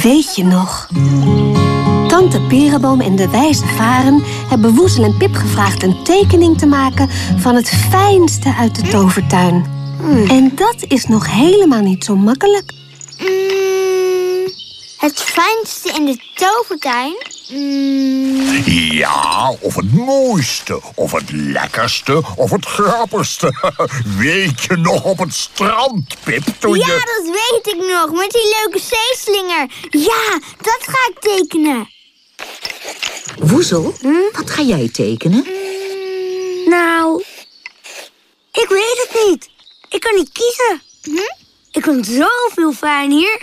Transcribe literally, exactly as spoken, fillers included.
Weet je nog? Tante Perenboom en de wijze varen hebben Woezel en Pip gevraagd een tekening te maken van het fijnste uit de tovertuin. Mm. En dat is nog helemaal niet zo makkelijk. Mm, het fijnste in de tovertuin? Mm. Ja, of het mooiste, of het lekkerste, of het grappigste. Weet je nog op het strand, Pip, toen ja, je... dat weet ik nog, met die leuke zeeslinger. Ja, dat ga ik tekenen. Woezel, hm? Wat ga jij tekenen? Mm, nou, ik weet het niet. Ik kan niet kiezen. Hm? Ik vind het zoveel fijn hier.